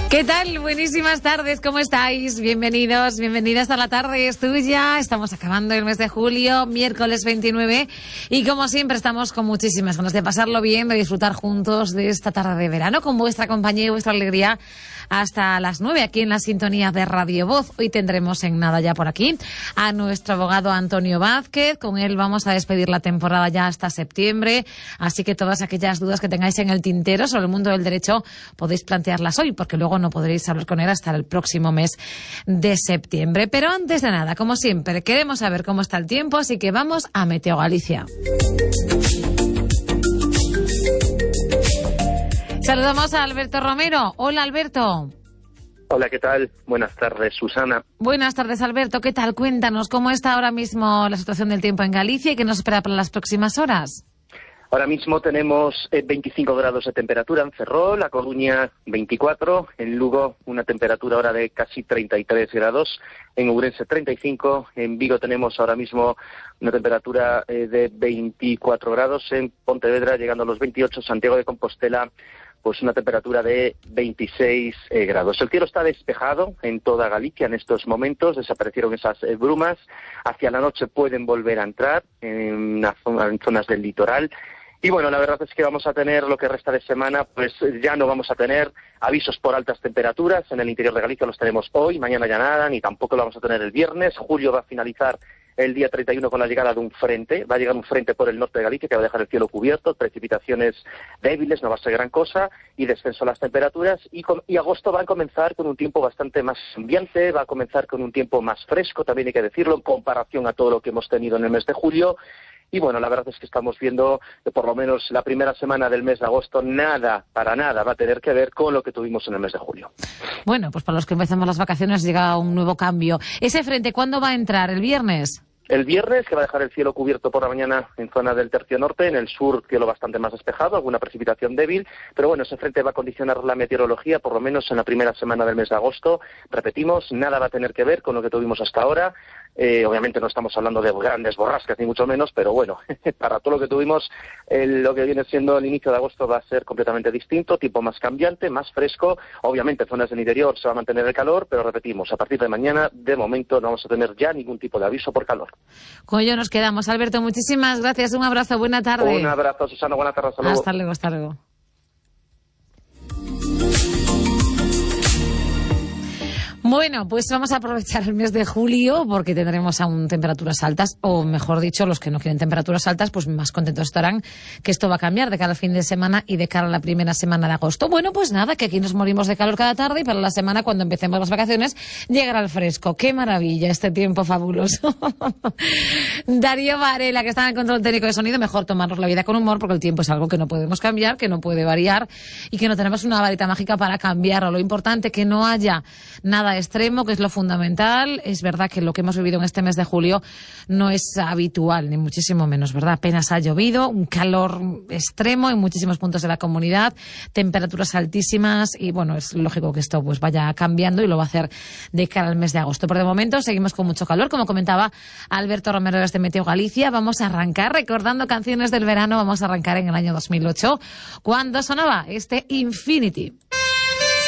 ¿Qué tal? Buenísimas tardes, ¿cómo estáis? Bienvenidos, bienvenidas a La Tarde es Tuya. Estamos acabando el mes de julio, miércoles 29, y como siempre estamos con muchísimas ganas de pasarlo bien, de disfrutar juntos de esta tarde de verano, con vuestra compañía y vuestra alegría hasta las 9 aquí en la sintonía de Radio Voz. Hoy tendremos en nada ya por aquí a nuestro abogado Antonio Vázquez. Con él vamos a despedir la temporada ya hasta septiembre, así que todas aquellas dudas que tengáis en el tintero sobre el mundo del derecho podéis plantearlas hoy, porque luego no podréis hablar con él hasta el próximo mes de septiembre. Pero antes de nada, como siempre, queremos saber cómo está el tiempo, así que vamos a Meteo Galicia. Saludamos a Alberto Romero. Hola, Alberto. Hola, ¿qué tal? Buenas tardes, Susana. Buenas tardes, Alberto. ¿Qué tal? Cuéntanos, ¿cómo está ahora mismo la situación del tiempo en Galicia y qué nos espera para las próximas horas? Ahora mismo tenemos 25 grados de temperatura en Ferrol, La Coruña 24, en Lugo una temperatura ahora de casi 33 grados, en Ourense 35, en Vigo tenemos ahora mismo una temperatura de 24 grados, en Pontevedra llegando a los 28, Santiago de Compostela pues una temperatura de 26 grados. El cielo está despejado en toda Galicia en estos momentos, desaparecieron esas brumas, hacia la noche pueden volver a entrar en zonas del litoral. Y bueno, la verdad es que vamos a tener lo que resta de semana, pues ya no vamos a tener avisos por altas temperaturas. En el interior de Galicia los tenemos hoy, mañana ya nada, ni tampoco lo vamos a tener el viernes. Julio va a finalizar el día 31 con la llegada de un frente. Va a llegar un frente por el norte de Galicia que va a dejar el cielo cubierto, precipitaciones débiles, no va a ser gran cosa, y descenso a las temperaturas. Y agosto va a comenzar con un tiempo bastante más ambiente, va a comenzar con un tiempo más fresco, también hay que decirlo, en comparación a todo lo que hemos tenido en el mes de julio. Y bueno, la verdad es que estamos viendo que por lo menos la primera semana del mes de agosto para nada va a tener que ver con lo que tuvimos en el mes de julio. Bueno, pues para los que empezamos las vacaciones llega un nuevo cambio. ¿Ese frente cuándo va a entrar? ¿El viernes? El viernes, que va a dejar el cielo cubierto por la mañana en zona del tercio norte, en el sur cielo bastante más despejado, alguna precipitación débil, pero bueno, ese frente va a condicionar la meteorología por lo menos en la primera semana del mes de agosto. Repetimos, nada va a tener que ver con lo que tuvimos hasta ahora. Obviamente no estamos hablando de grandes borrascas ni mucho menos, pero bueno, para todo lo que tuvimos, lo que viene siendo el inicio de agosto va a ser completamente distinto, tipo más cambiante, más fresco. Obviamente en zonas del interior se va a mantener el calor, pero repetimos, a partir de mañana, de momento, no vamos a tener ya ningún tipo de aviso por calor. Con ello nos quedamos. Alberto, muchísimas gracias. Un abrazo, buena tarde. Un abrazo, Susana, buena tarde. Hasta luego. Hasta luego, hasta luego. Bueno, pues vamos a aprovechar el mes de julio porque tendremos aún temperaturas altas, o mejor dicho, los que no quieren temperaturas altas, pues más contentos estarán que esto va a cambiar de cara al fin de semana y de cara a la primera semana de agosto. Bueno, pues nada, que aquí nos morimos de calor cada tarde y para la semana, cuando empecemos las vacaciones, llegará el fresco. ¡Qué maravilla este tiempo fabuloso! Darío Varela, que está en el control técnico de sonido, mejor tomarnos la vida con humor porque el tiempo es algo que no podemos cambiar, que no puede variar y que no tenemos una varita mágica para cambiarlo. Lo importante es que no haya nada extremo, que es lo fundamental. Es verdad que lo que hemos vivido en este mes de julio no es habitual, ni muchísimo menos, ¿verdad? Apenas ha llovido, un calor extremo en muchísimos puntos de la comunidad, temperaturas altísimas y bueno, es lógico que esto pues vaya cambiando y lo va a hacer de cara al mes de agosto. Pero de momento seguimos con mucho calor, como comentaba Alberto Romero desde Meteo Galicia. Vamos a arrancar recordando canciones del verano, vamos a arrancar en el año 2008, cuando sonaba este Infinity.